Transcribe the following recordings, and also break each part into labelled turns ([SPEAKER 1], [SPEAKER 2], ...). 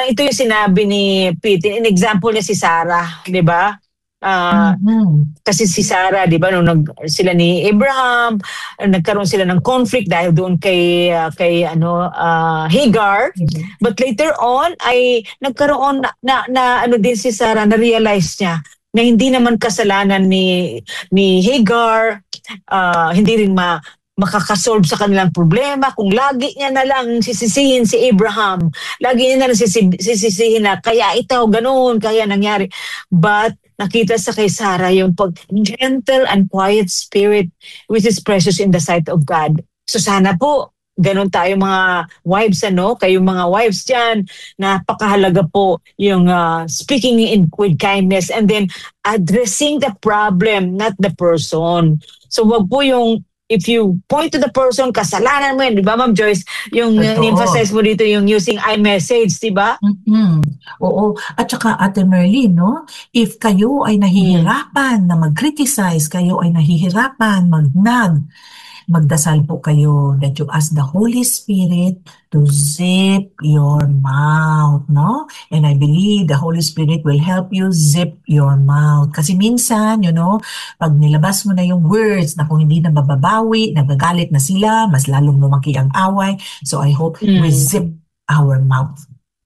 [SPEAKER 1] parang ito yung sinabi ni Pete, in example niya si Sarah, di ba? Kasi si Sarah, di ba, nung sila ni Abraham, nagkaroon sila ng conflict dahil doon kay Hagar. But later on ay nagkaroon na ano din si Sarah, na-realize niya na hindi naman kasalanan ni Hagar, hindi rin makakasolve sa kanilang problema kung lagi niya na lang sisisihin si Abraham. Lagi niya na lang sisisihin na kaya ito, ganun, kaya nangyari. But nakita sa kay Sarah yung gentle and quiet spirit which is precious in the sight of God. So sana po, ganun tayo mga wives, kayong mga wives dyan, napakahalaga po yung speaking with kindness and then addressing the problem, not the person. So wag po yung if you point to the person, kasalanan mo yan, di ba, Ma'am Joyce? Yung emphasize mo dito yung using iMessage, di ba?
[SPEAKER 2] Oo. At saka, Ate Merlin, no? If kayo ay nahihirapan na mag-criticize, kayo ay nahihirapan mag-nag, magdasal po kayo that you ask the Holy Spirit to zip your mouth, no? And I believe the Holy Spirit will help you zip your mouth. Kasi minsan, pag nilabas mo na yung words na kung hindi na mababawi, nagagalit na sila, mas lalong lumaki ang away. So I hope we zip our mouth.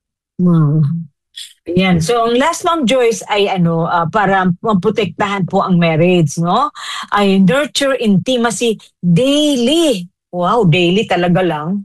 [SPEAKER 1] Yan. So, ang last, Ma'am Joyce, ay para maprotektahan po ang marriage, no? Ay nurture intimacy daily. Wow, daily talaga lang.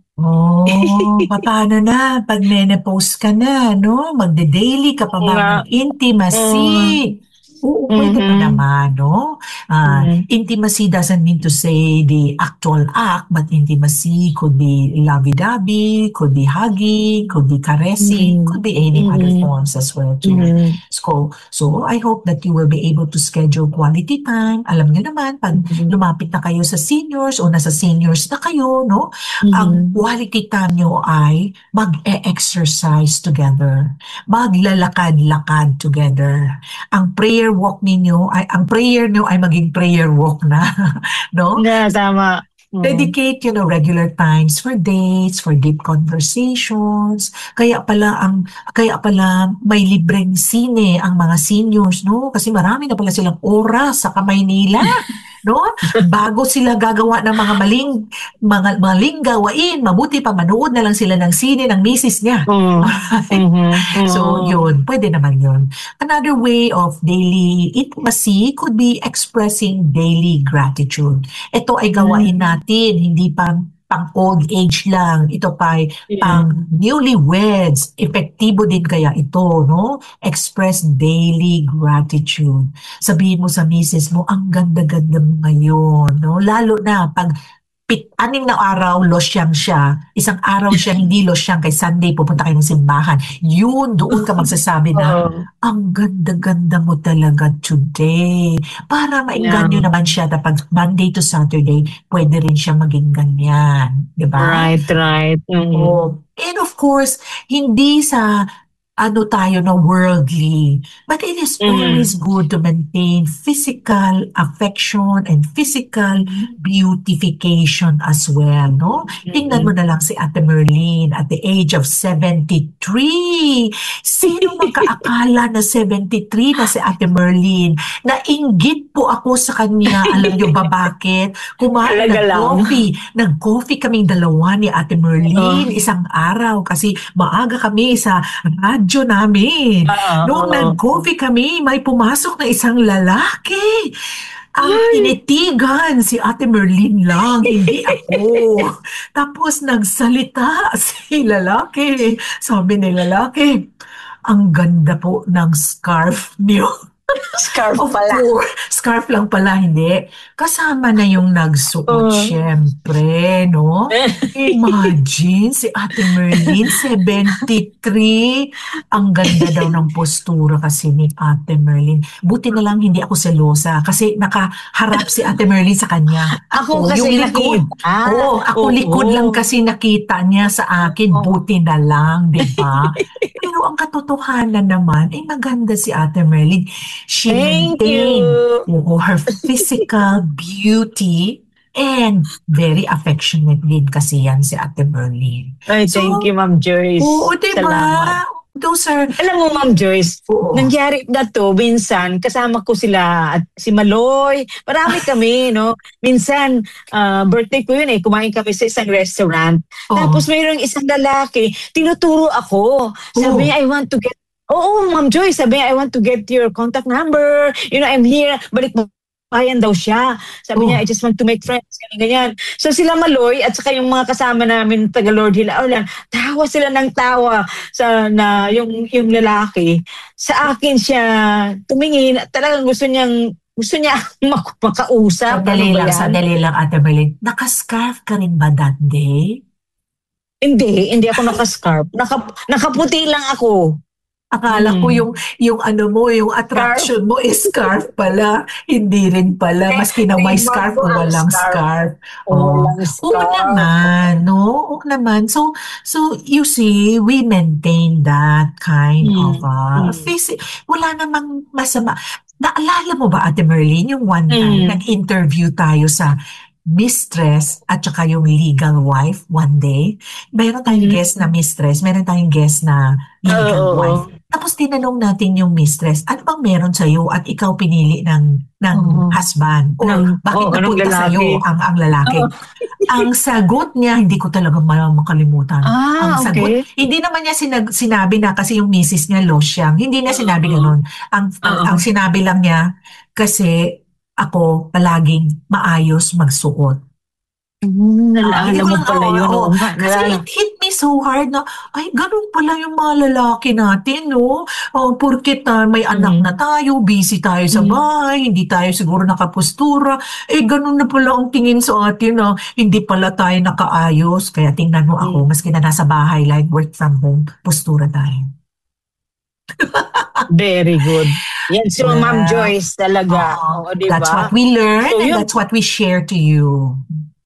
[SPEAKER 2] Paano na? Pag menopause ka na, no? Magde-daily ka pa ba ng intimacy? Oo, pwede pa naman, no? Intimacy doesn't mean to say the actual act, but intimacy could be lovey-dovey, could be hugging, could be caressing, could be any other forms as well too. So I hope that you will be able to schedule quality time. Alam niyo naman, pag lumapit na kayo sa seniors o nasa seniors na kayo, no? Ang quality time nyo ay mag-e-exercise together, maglalakad-lakad together. Ang prayer walk ninyo ang prayer nyo ay maging prayer walk na, no?
[SPEAKER 1] Yeah, tama.
[SPEAKER 2] Dedicate, regular times for dates, for deep conversations. Kaya pala may libreng sine ang mga seniors, no? Kasi marami na pala silang oras sa kamay nila, no? Bago sila gagawa ng mga maling gawain, mabuti pa manood na lang sila ng sine ng misis niya. So, yun. Pwede naman yun. Another way of daily intimacy could be expressing daily gratitude. Ito ay gawain natin, hindi pang old age lang. Ito pa ay pang newlyweds. Epektibo din kaya ito, no? Express daily gratitude. Sabihin mo sa misis mo, ang ganda-ganda mo ngayon, no? Lalo na pag 6 na araw, losyang siya. Isang araw siya, hindi losyang. Kay Sunday, pupunta kayo ng simbahan. Doon ka magsasabi na, ang ganda-ganda mo talaga today. Para maingganyo naman siya. Pag Monday to Saturday, pwede rin siya maging ganyan. Diba?
[SPEAKER 1] Right.
[SPEAKER 2] And of course, hindi sa tayo na worldly. But it is always good to maintain physical affection and physical beautification as well, no? Tingnan mo na lang si Ate Merlin at the age of 73. Sino magkaakala na 73 na si Ate Merlin? Nainggit po ako sa kanya. Alam niyo ba bakit? Kumain ng coffee. Nag-coffee kaming dalawa ni Ate Merlin isang araw kasi maaga kami sa radyo namin. Noong nag-coffee kami, may pumasok na isang lalaki. Ang tinitigan si Ate Merlin lang, hindi ako. Tapos nagsalita si lalaki. Sabi ni lalaki, ang ganda po ng scarf niyo.
[SPEAKER 1] Scarf pala.
[SPEAKER 2] Scarf lang pala, hindi. Kasama na yung nagsuot, syempre, no? Imagine, si Ate Merlin, 73. Ang ganda daw ng postura kasi ni Ate Merlin. Buti na lang hindi ako selosa kasi nakaharap si Ate Merlin sa kanya.
[SPEAKER 1] Ako kasi
[SPEAKER 2] yung likod. Ako likod lang kasi nakita niya sa akin. Buti na lang, di ba? Pero ang katotohanan naman, ay maganda si Ate Merlin. She maintained her physical beauty and very affectionate din kasi yan si Ate Merlin.
[SPEAKER 1] Ay, thank you, Ma'am Joyce.
[SPEAKER 2] Oo, diba? those are,
[SPEAKER 1] Alam mo, Ma'am Joyce,
[SPEAKER 2] oo.
[SPEAKER 1] nangyari na to, minsan, kasama ko sila at si Maloy, marami kami, no? Minsan, birthday ko yun kumain kami sa isang restaurant. Tapos
[SPEAKER 2] Oo.
[SPEAKER 1] mayroong isang lalaki, tinuturo ako. Sabi niya,
[SPEAKER 2] Oo.
[SPEAKER 1] I want to get, oo, Ma'am Joyce, sabi niya, I want to get your contact number. I'm here, balik mo. Bayan daw siya. Sabi niya, I
[SPEAKER 2] Oo.
[SPEAKER 1] just want to make friends. Ganyan. So sila Maloy at saka yung mga kasama namin taga Lord Hill Aulan, tawa sila ng tawa yung lalaki. Sa akin siya tumingin at talagang gusto niya makausap. Ano ba yan?
[SPEAKER 2] Sandali lang, Ate Merlin. Naka-scarf ka rin ba that day?
[SPEAKER 1] Hindi ako naka-scarf. Nakaputi lang ako.
[SPEAKER 2] Akala ko yung ano mo, yung attraction mo is scarf pala. Hindi rin pala. Maski na may
[SPEAKER 1] Trademark
[SPEAKER 2] scarf
[SPEAKER 1] ko
[SPEAKER 2] o
[SPEAKER 1] ang
[SPEAKER 2] walang
[SPEAKER 1] scarf.
[SPEAKER 2] scarf.
[SPEAKER 1] Walang
[SPEAKER 2] Oo
[SPEAKER 1] scarf.
[SPEAKER 2] naman, no? Oo naman. So you see, we maintain that kind of wala namang masama. Naalala mo ba, Ate Merlin, yung one time nag-interview tayo sa mistress at saka yung legal wife one day? Meron tayong guest na mistress, meron tayong guest na legal wife. Tapos tinanong natin yung mistress, ano bang meron sa'yo at ikaw pinili ng husband? Or bakit
[SPEAKER 1] anong
[SPEAKER 2] napunta
[SPEAKER 1] lalaki?
[SPEAKER 2] sa'yo ang lalaki? Ang sagot niya, hindi ko talaga makalimutan. Ang sagot,
[SPEAKER 1] Okay.
[SPEAKER 2] hindi naman niya sinabi na kasi yung misis niya losyang. Hindi niya sinabi ganun. Ang sinabi lang niya, kasi ako palaging maayos magsuot. Hindi
[SPEAKER 1] Naalala
[SPEAKER 2] ko
[SPEAKER 1] mo
[SPEAKER 2] lang,
[SPEAKER 1] pala yun. Oo nga,
[SPEAKER 2] kasi
[SPEAKER 1] naalala.
[SPEAKER 2] it hit me so hard na, ay, ganun pala yung mga lalaki natin, no? Porket may anak na tayo, busy tayo sa bahay, hindi tayo siguro nakapustura, ganun na pala ang tingin sa atin na hindi pala tayo nakaayos. Kaya tingnan mo ako, maski na nasa bahay, like work from home, postura tayo.
[SPEAKER 1] Very good. Yan si Ma'am Joyce talaga. Oo, di ba?
[SPEAKER 2] That's what we learn
[SPEAKER 1] So,
[SPEAKER 2] and
[SPEAKER 1] yun.
[SPEAKER 2] that's what we share to you.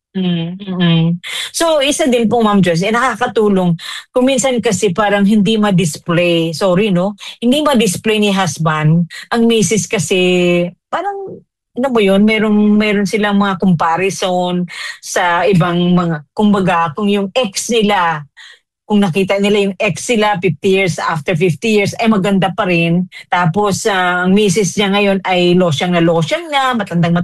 [SPEAKER 1] So, isa din po, Ma'am Joyce, nakakatulong. Kung minsan kasi parang hindi ma-display, sorry, no? Hindi ma-display ni husband. Ang misis kasi, parang, ano mo yun, meron silang mga comparison sa ibang mga, kumbaga, kung yung ex nila, kung nakita nila yung ex sila 50 years, after 50 years, ay maganda pa rin. Tapos, ang misis niya ngayon ay losyang na, matandang,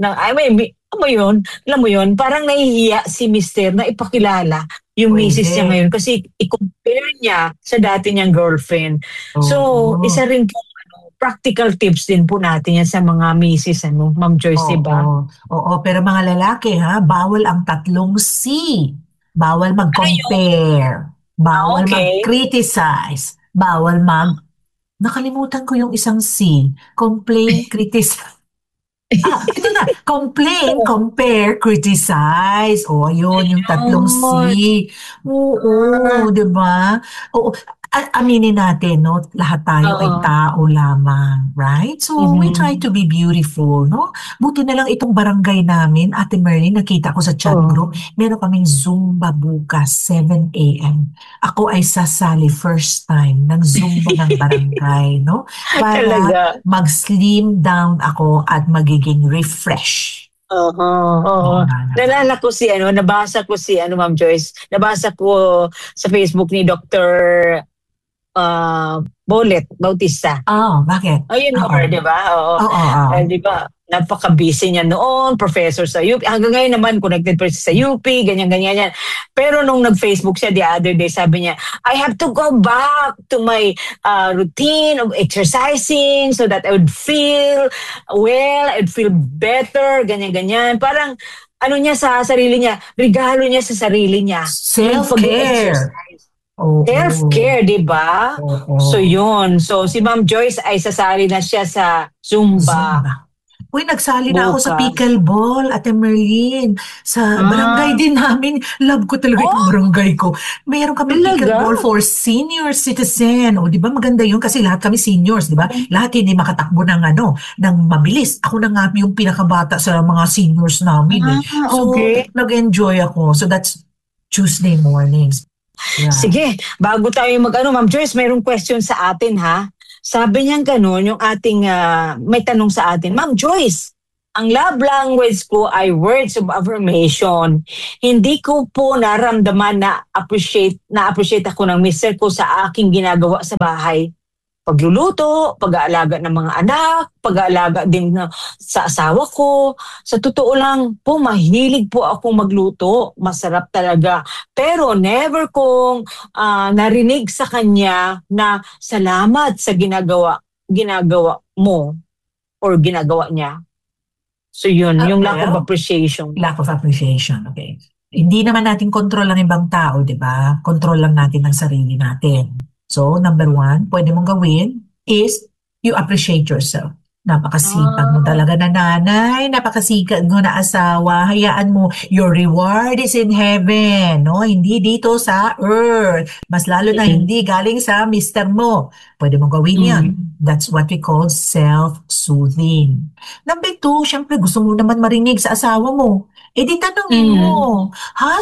[SPEAKER 1] alam mo yun, parang nahihiya si mister na ipakilala yung misis niya ngayon kasi i-compare niya sa dati niyang girlfriend. So, isa rin po, practical tips din po natin yan sa mga misis, Ma'am Joyce, diba?
[SPEAKER 2] Oo, pero mga lalaki, bawal ang tatlong C. Bawal mag-compare. Bawal mag-criticize. Bawal nakalimutan ko yung isang C. Complain, criticize. Ito na. Complain, compare, criticize. Ayun, yung tatlong C. Oo, di ba? Oo. Aminin natin, no? Lahat tayo ay tao lamang, right? So, we try to be beautiful, no? Buti na lang itong barangay namin, Ate Merlin, nakita ko sa chat group, meron kaming Zumba bukas, 7 a.m. Ako ay sasali first time ng Zumba ng barangay, no? Para mag-slim down ako at magiging refresh.
[SPEAKER 1] Nalala ko nabasa ko Ma'am Joyce, nabasa ko sa Facebook ni Dr. Bolet Bautista.
[SPEAKER 2] Bakit?
[SPEAKER 1] Ayun, di ba? Di ba? Napaka-busy niya noon, professor sa UP. Hanggang ngayon naman, connected pa sa UP, ganyan. Pero nung nag-Facebook siya the other day, sabi niya, I have to go back to my routine of exercising so that I would feel well, I would feel better, ganyan. Parang, niya sa sarili niya, regalo niya sa sarili niya.
[SPEAKER 2] Self-care.
[SPEAKER 1] Self-care, di ba? So, yun. So, si Ma'am Joyce ay sasali na siya sa Zumba.
[SPEAKER 2] Uy, nagsali na ako sa pickleball, Ate Merlin. Sa barangay din namin. Love ko talaga itong barangay ko. Mayroon kami pickleball for senior citizen. O, di ba maganda yun? Kasi lahat kami seniors, di ba? Lahat hindi makatakbo ng mabilis. Ako na nga yung pinakabata sa mga seniors namin. So, nag-enjoy ako. So, that's Tuesday mornings. Yeah.
[SPEAKER 1] Sige, bago tayo Ma'am Joyce, mayroong question sa atin, ha? Sabi niya gano'n, yung ating may tanong sa atin, Ma'am Joyce, ang love language ko ay words of affirmation. Hindi ko po naramdaman na appreciate ako ng mister ko sa aking ginagawa sa bahay. Pagluluto, pag-aalaga ng mga anak, pag-aalaga din sa asawa ko. Sa totoo lang po, mahilig po ako magluto. Masarap talaga. Pero never kong narinig sa kanya na salamat sa ginagawa mo or ginagawa niya. So yun, yung lack of appreciation.
[SPEAKER 2] Lack of appreciation, okay. Hindi naman natin control ang ibang tao, di ba? Control lang natin ang sarili natin. So, number 1, pwede mong gawin is you appreciate yourself. Napakasipag mo talaga na nanay, napakasipag mo na asawa, hayaan mo, your reward is in heaven, no? Hindi dito sa earth. Mas lalo na hindi galing sa mister mo. Pwede mong gawin yan. That's what we call self-soothing. Number 2, syempre gusto mo naman marinig sa asawa mo. Eh di tanongin mo,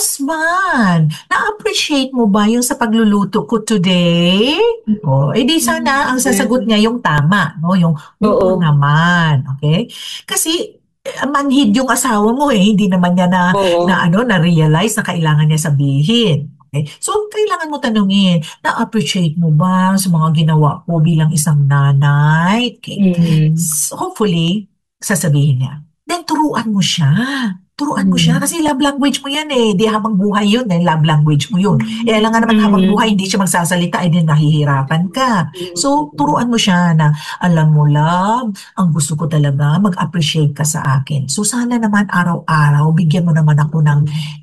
[SPEAKER 2] husband, na-appreciate mo ba yung sa pagluluto ko today? O, eh di sana ang sasagot niya yung tama, no? Yung oo naman, okay? Kasi manhid yung asawa mo hindi naman niya na-realize na kailangan niya sabihin. Okay? So, kailangan mo tanungin, na-appreciate mo ba sa mga ginawa ko bilang isang nanay? Okay. So, hopefully, sasabihin niya. Then, turuan mo siya. Turuan mo siya kasi love language mo yan Di habang buhay yun love language mo yun. Alam nga naman habang buhay hindi siya magsasalita din nahihirapan ka. So, turuan mo siya na, alam mo love, ang gusto ko talaga mag-appreciate ka sa akin. So, sana naman araw-araw bigyan mo naman ako ng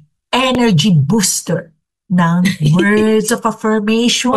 [SPEAKER 2] energy booster ng words of affirmation,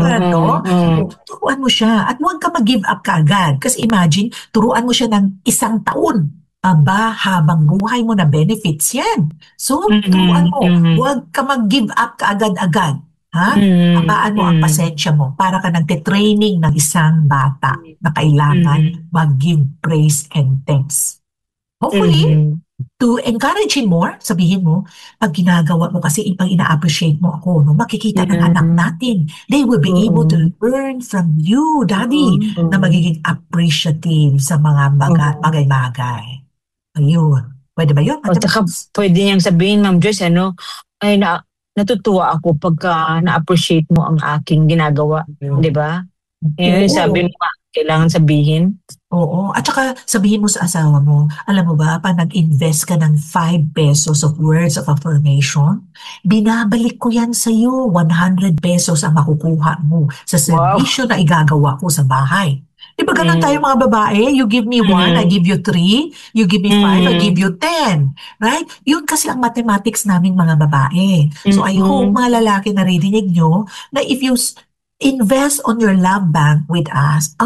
[SPEAKER 2] no? Turuan mo siya at huwag ka mag-give up kaagad. Kasi imagine, turuan mo siya ng 1 taon. Aba, habang buhay mo na benefits yan. So, turuan mo. Huwag ka mag-give up kaagad-agad. Ha? Habaan mo ang pasensya mo para ka nagte-training ng isang bata na kailangan mag-give praise and thanks. Hopefully, to encourage him more, sabihin mo, pag ginagawa mo kasi pag ina-appreciate mo ako, no, makikita ng anak natin. They will be able to learn from you, Daddy, na magiging appreciative sa mga bagay-bagay. Ayun. Pwede ba yun?
[SPEAKER 1] O saka pwede niyang sabihin, Ma'am Joyce, ay natutuwa ako pagka na-appreciate mo ang aking ginagawa. Di ba? Yun, sabi mo, kailangan sabihin.
[SPEAKER 2] Oo. At saka sabihin mo sa asawa mo, alam mo ba, pag nag-invest ka ng 5 pesos of words of affirmation, binabalik ko yan sa iyo. 100 pesos ang makukuha mo sa servisyo na igagawa ko sa bahay. Di ba ganun tayo mga babae? You give me 1, I give you 3. You give me 5, I give you 10. Right? Yun kasi ang mathematics naming mga babae. So I hope mga lalaki naririnig nyo na if you invest on your love bank with us,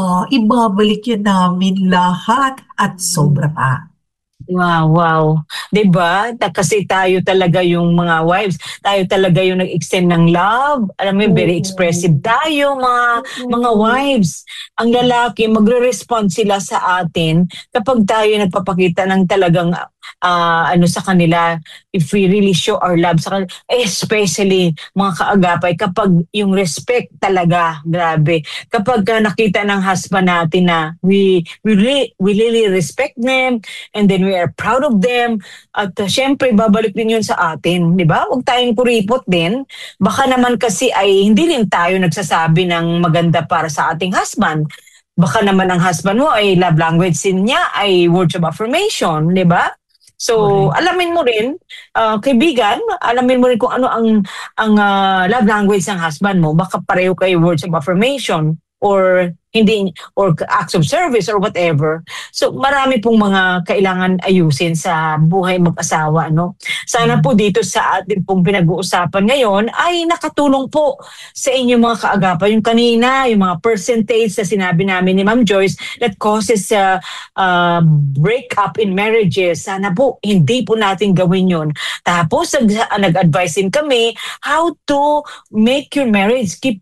[SPEAKER 2] ibabalik yun namin lahat at sobra pa.
[SPEAKER 1] Wow. Diba? Kasi tayo talaga yung mga wives, tayo talaga yung nag-extend ng love. Alam mo, very expressive tayo, mga wives. Ang lalaki, magre-respond sila sa atin kapag tayo nagpapakita ng talagang sa kanila, if we really show our love sa kanila, especially mga kaagapay, kapag yung respect talaga, grabe. Kapag nakita ng husband natin na we really respect them, and then we are proud of them, at syempre, babalik din yun sa atin, di ba? Huwag tayong kuripot din. Baka naman kasi ay hindi rin tayo nagsasabi ng maganda para sa ating husband. Baka naman ang husband mo ay love language niya ay words of affirmation, di ba? So, alamin mo rin, kaibigan, alamin mo rin kung ano ang love language ng husband mo. Baka pareho kayo words of affirmation or hindi, or acts of service or whatever. So, marami pong mga kailangan ayusin sa buhay mag-asawa, no? Sana po dito sa atin pong pinag-uusapan ngayon ay nakatulong po sa inyo mga kaagapa. Yung kanina, yung mga percentage na sinabi namin ni Ma'am Joyce that causes breakup in marriages. Sana po, hindi po natin gawin yun. Tapos, nag-advise din kami how to make your marriage keep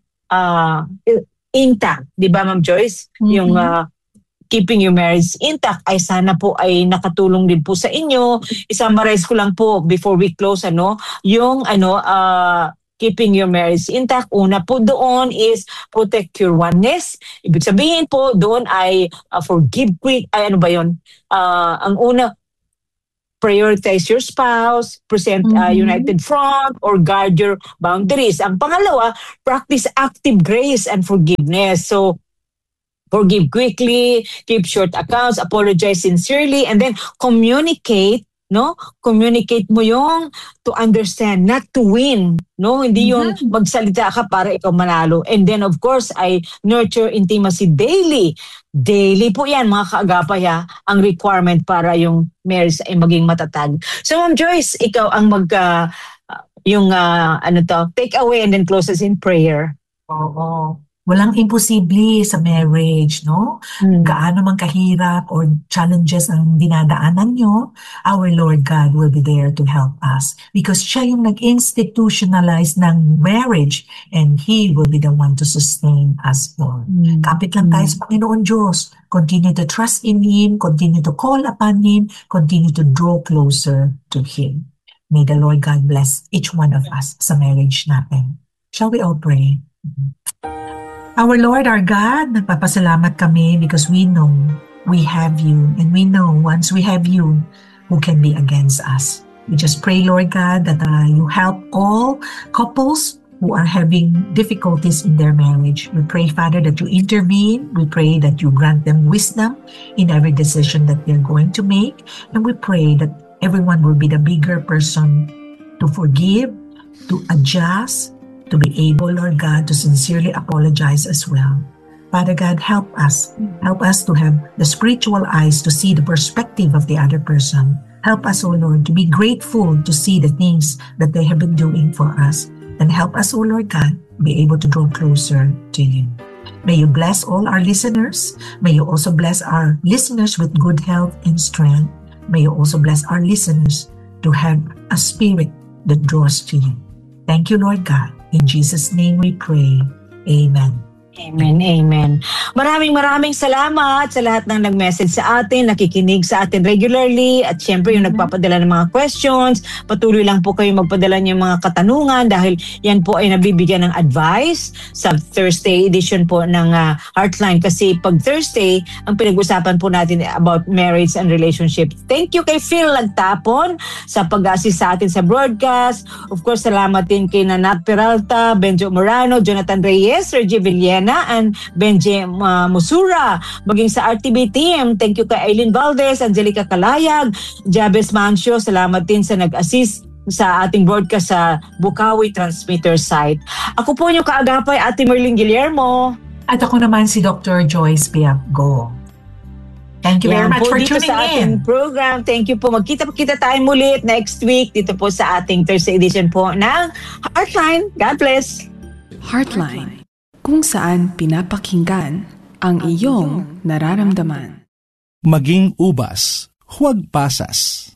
[SPEAKER 1] intact, di ba Ma'am Joyce? Yung keeping your marriage intact ay sana po ay nakatulong din po sa inyo. I-summarize ko lang po before we close yung keeping your marriage intact, una po doon is protect your oneness. Ibig sabihin po, doon ay forgive quick, ay ano ba yun? Ang una, prioritize your spouse, present united front, or guard your boundaries. Ang pangalawa, practice active grace and forgiveness. So, forgive quickly, keep short accounts, apologize sincerely, and then communicate, no? Communicate mo yung to understand, not to win, no? Hindi yung magsalita ka para ikaw manalo. And then, of course, I nurture intimacy daily. Daily po yan, mga kaagapay, ang requirement para yung marriage ay maging matatag. So, Ma'am Joyce, ikaw ang take away and then close us in prayer.
[SPEAKER 2] Oo. Walang imposible sa marriage, no? Gaano man kahirap or challenges ang dinadaanan nyo, our Lord God will be there to help us. Because siya yung nag-institutionalize ng marriage and He will be the one to sustain us all. Kapit lang tayo sa Panginoon Diyos. Continue to trust in Him, continue to call upon Him, continue to draw closer to Him. May the Lord God bless each one of us sa marriage natin. Shall we all pray? Our Lord, our God, nagpapasalamat kami because we know we have you, and we know once we have you, who can be against us. We just pray, Lord God, that you help all couples who are having difficulties in their marriage. We pray, Father, that you intervene. We pray that you grant them wisdom in every decision that they're going to make. And we pray that everyone will be the bigger person to forgive, to adjust, to be able, Lord God, to sincerely apologize as well. Father God, help us. Help us to have the spiritual eyes to see the perspective of the other person. Help us, O Lord, to be grateful to see the things that they have been doing for us. And help us, O Lord God, be able to draw closer to you. May you bless all our listeners. May you also bless our listeners with good health and strength. May you also bless our listeners to have a spirit that draws to you. Thank you, Lord God. In Jesus' name we pray. Amen.
[SPEAKER 1] Amen, amen. Maraming salamat sa lahat ng nag-message sa atin, nakikinig sa atin regularly, at syempre yung nagpapadala ng mga questions. Patuloy lang po kayo magpadala ng mga katanungan dahil yan po ay nabibigyan ng advice sa Thursday edition po ng Heartline. Kasi pag Thursday, ang pinag-usapan po natin about marriage and relationship. Thank you kay Phil Lagtapon sa pag-assist sa atin sa broadcast. Of course, salamat din kay Nanat Peralta, Benjo Morano, Jonathan Reyes, Reggie Villena, and Benji Musura, maging sa RTB team. Thank you kay Aileen Valdez, Angelica Kalayag, Jabez Mancio. Salamat din sa nag-assist sa ating broadcast sa Bukawi Transmitter site. Ako po yung kaagapay, Ate Merlin Guillermo.
[SPEAKER 2] At ako naman si Dr. Joyce Biaggo. Thank you very much for tuning
[SPEAKER 1] sa
[SPEAKER 2] in.
[SPEAKER 1] ating program. Thank you po. Magkita tayo mulit next week dito po sa ating Thursday edition po ng Heartline. God bless.
[SPEAKER 3] Heartline, kung saan pinapakinggan ang iyong nararamdaman.
[SPEAKER 4] Maging ubas, huwag pasas.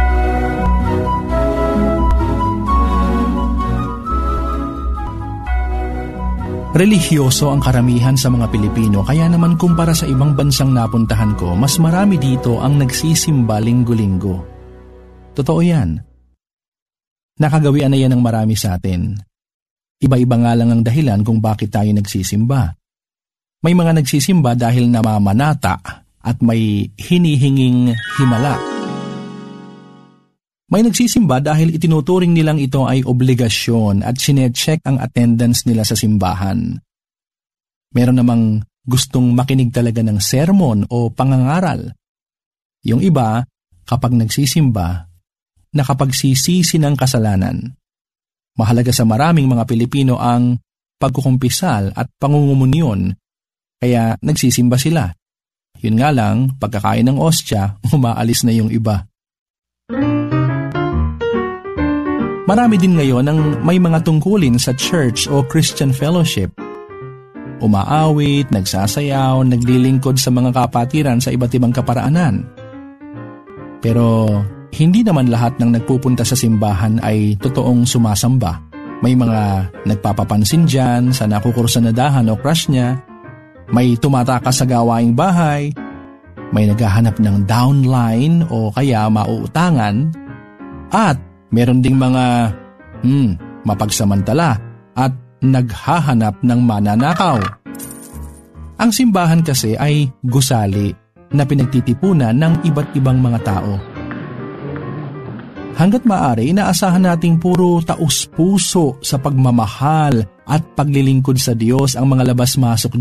[SPEAKER 4] Relihiyoso ang karamihan sa mga Pilipino, kaya naman kumpara sa ibang bansang napuntahan ko, mas marami dito ang nagsisimba linggo-linggo. Totoo yan. Nakagawian na yan ng marami sa atin. Iba-iba nga lang ang dahilan kung bakit tayo nagsisimba. May mga nagsisimba dahil namamanata at may hinihinging himala. May nagsisimba dahil itinuturing nilang ito ay obligasyon at sinecheck ang attendance nila sa simbahan. Meron namang gustong makinig talaga ng sermon o pangangaral. Yung iba, kapag nagsisimba, nakapagsisisi ng kasalanan. Mahalaga sa maraming mga Pilipino ang pagkukumpisal at pangungumunyon, kaya nagsisimba sila. Yun nga lang, pagkakain ng ostya, umaalis na yung iba. Marami din ngayon ang may mga tungkulin sa church o Christian fellowship. Umaawit, nagsasayaw, naglilingkod sa mga kapatiran sa iba't ibang kaparaanan. Pero hindi naman lahat ng nagpupunta sa simbahan ay totoong sumasamba. May mga nagpapapansin dyan sa nakukursanadahan o crush niya, may tumatakas sa gawaing bahay, may naghahanap ng downline o kaya mauutangan, at meron ding mga mapagsamantala at naghahanap ng mananakaw. Ang simbahan kasi ay gusali na pinagtitipunan ng iba't ibang mga tao. Hanggat maaari, inaasahan nating puro taus-puso sa pagmamahal at paglilingkod sa Diyos ang mga labas-masok